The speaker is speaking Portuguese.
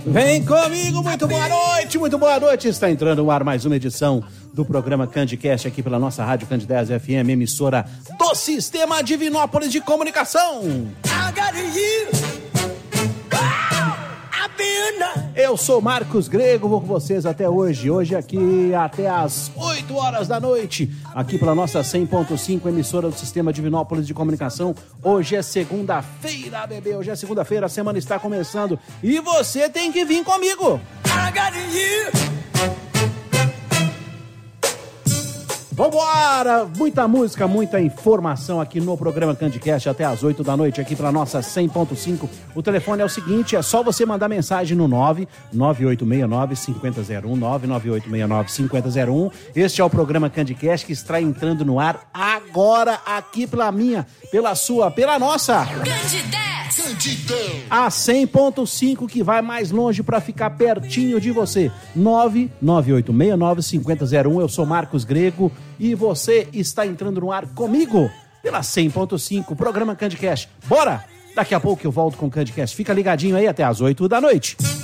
Vem comigo, muito boa noite, muito boa noite. Está entrando no ar mais uma edição do programa Candicast aqui pela nossa rádio Candidez FM, emissora do Sistema Divinópolis de Comunicação. Eu sou Marcos Grego, vou com vocês até hoje aqui até às 8 horas da noite, aqui pela nossa 100.5, emissora do Sistema Divinópolis de Comunicação. Hoje é segunda-feira, bebê, hoje é segunda-feira, a semana está começando e você tem que vir comigo. Vambora! Muita música, muita informação aqui no programa Candicast até às 8 da noite aqui pela nossa 100.5. O telefone é o seguinte, é só você mandar mensagem no 99869-5001, 99869-5001. Este é o programa Candicast que está entrando no ar agora aqui pela nossa a 100.5 que vai mais longe para ficar pertinho de você. 99869-5001. Eu sou Marcos Grego e você está entrando no ar comigo pela 100.5, programa Candicast. Bora! Daqui a pouco eu volto com o Candicast. Fica ligadinho aí até às 8 da noite.